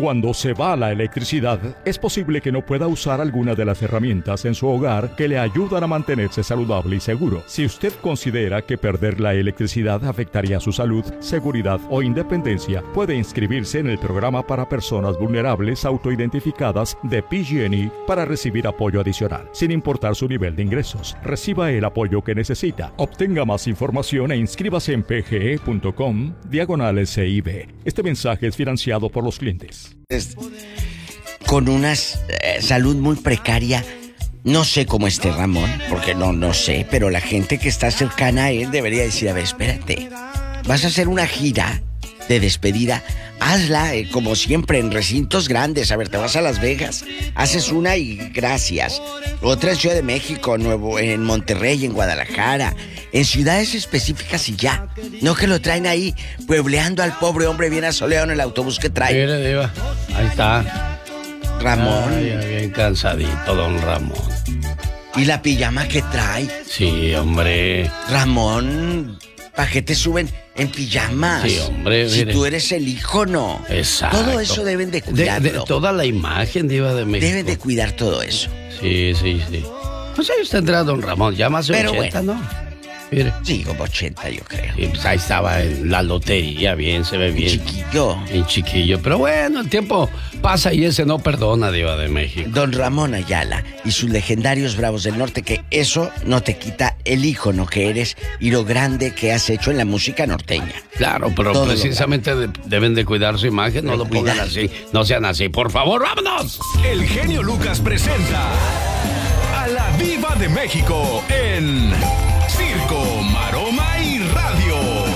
Cuando se va la electricidad, es posible que no pueda usar alguna de las herramientas en su hogar que le ayudan a mantenerse saludable y seguro. Si usted considera que perder la electricidad afectaría su salud, seguridad o independencia, puede inscribirse en el programa para personas vulnerables autoidentificadas de PG&E para recibir apoyo adicional, sin importar su nivel de ingresos. Reciba el apoyo que necesita. Obtenga más información e inscríbase en pge.com/CIB. Este mensaje es financiado por los clientes. Con una salud muy precaria. No sé cómo esté Ramón, porque no sé, pero la gente que está cercana a él debería decir, a ver, espérate, vas a hacer una gira de despedida, hazla como siempre en recintos grandes. A ver, te vas a Las Vegas, haces una y gracias. Otra en Ciudad de México, en Monterrey, en Guadalajara, en ciudades específicas y ya. No que lo traen ahí puebleando al pobre hombre bien asoleado en el autobús que trae. Mire, diva, ahí está Ramón. Ay, bien cansadito, don Ramón. ¿Y la pijama que trae? Sí, hombre. Ramón, ¿para qué te suben en pijamas? Sí, hombre. Si mire. tú eres el hijo, no. Exacto. Todo eso deben de cuidarlo. De toda la imagen, diva de México. Deben de cuidar todo eso. Sí. Pues ahí tendrá don Ramón, ya más de Pero 80, bueno. ¿no? Mire. Sí, como 80 yo creo. Sí, pues ahí estaba en la lotería, bien, se ve bien. Chiquillo. Bien chiquillo. Pero bueno, el tiempo pasa y ese no perdona, diva de México. Don Ramón Ayala y sus legendarios Bravos del Norte, que eso no te quita el ícono que eres y lo grande que has hecho en la música norteña. Claro, pero todo precisamente deben de cuidar su imagen, no lo pongan cuidar. así, no sean así. Por favor, vámonos. El genio Lucas presenta a la Diva de México en Circo, Maroma y Radio.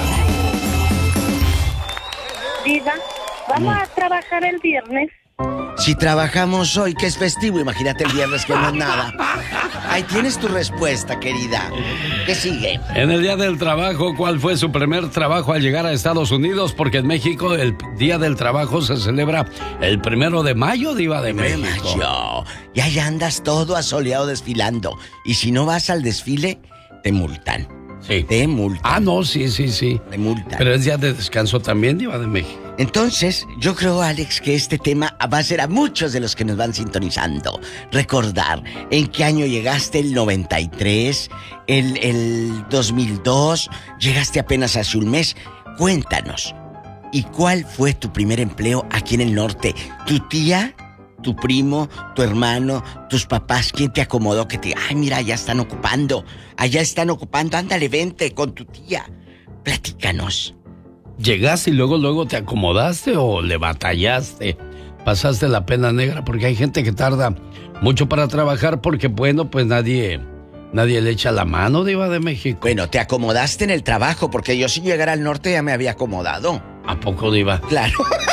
Diva, ¿vamos a trabajar el viernes? Si trabajamos hoy, que es festivo, imagínate el viernes que no es nada. Ahí tienes tu respuesta, querida. ¿Qué sigue? En el Día del Trabajo, ¿cuál fue su primer trabajo al llegar a Estados Unidos? Porque en México el Día del Trabajo se celebra el 1 de mayo, diva de México. Mayo. Y ahí andas todo asoleado desfilando. Y si no vas al desfile, te multan. Sí. Te multan. Ah, no, sí. Te multan. Pero es día de descanso también, diva de México. Entonces, yo creo, Alex, que este tema va a ser a muchos de los que nos van sintonizando recordar en qué año llegaste, el 93, el 2002, llegaste apenas hace un mes. Cuéntanos, ¿y cuál fue tu primer empleo aquí en el norte? ¿Tu tía, tu primo, tu hermano, tus papás? ¿Quién te acomodó que te... Ay, mira, allá están ocupando, ándale, vente con tu tía. Platícanos. ¿Llegaste y luego te acomodaste o le batallaste? ¿Pasaste la pena negra? Porque hay gente que tarda mucho para trabajar porque, bueno, pues nadie le echa la mano, diva de México. Bueno, te acomodaste en el trabajo, porque yo si llegara al norte ya me había acomodado. ¿A poco, diva? Claro.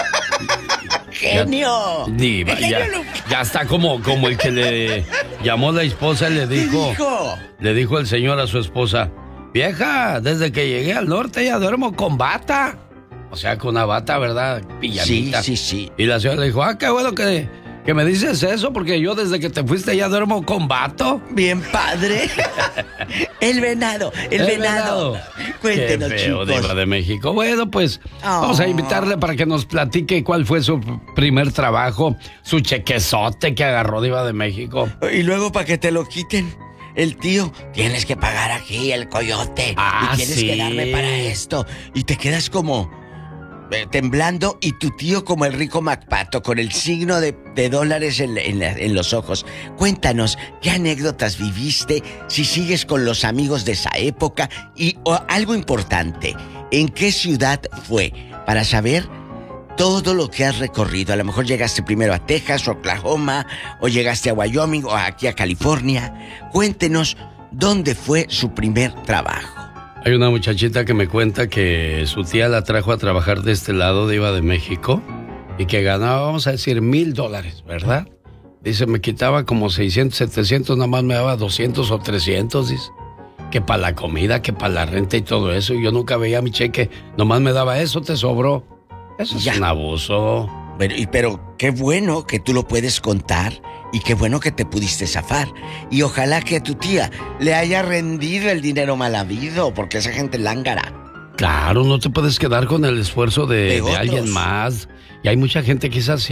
¡Genio! Diva, ya está como el que le llamó la esposa y le dijo... Le dijo el señor a su esposa... Vieja, desde que llegué al norte ya duermo con bata. O sea, con una bata, ¿verdad? Pijamita. Sí. Y la señora le dijo, qué bueno que me dices eso, porque yo desde que te fuiste ya duermo con vato. Bien padre. El venado. Cuéntenos, qué feo, chicos. diva de México. Bueno, pues vamos a invitarle para que nos platique cuál fue su primer trabajo, su chequezote que agarró, diva de México. Y luego para que te lo quiten. El tío, tienes que pagar aquí el coyote. Y tienes que darme para esto. Y te quedas como temblando, y tu tío como el rico MacPato, con el signo de dólares en los ojos. Cuéntanos, ¿qué anécdotas viviste? Si sigues con los amigos de esa época. Y algo importante, ¿en qué ciudad fue? Para saber todo lo que has recorrido. A lo mejor llegaste primero a Texas, o Oklahoma, o llegaste a Wyoming, o aquí a California. Cuéntenos dónde fue su primer trabajo. Hay una muchachita que me cuenta que su tía la trajo a trabajar de este lado, diva de México, y que ganaba, vamos a decir, $1,000, ¿verdad? Dice, me quitaba como 600, 700, nada más me daba 200 o 300, dice. Que para la comida, que para la renta y todo eso. Y yo nunca veía mi cheque, nomás me daba eso, te sobró. Eso es un abuso. Pero qué bueno que tú lo puedes contar, y qué bueno que te pudiste zafar. Y ojalá que a tu tía le haya rendido el dinero mal habido, porque esa gente lángara. Claro, no te puedes quedar con el esfuerzo de alguien más. Y hay mucha gente que es así.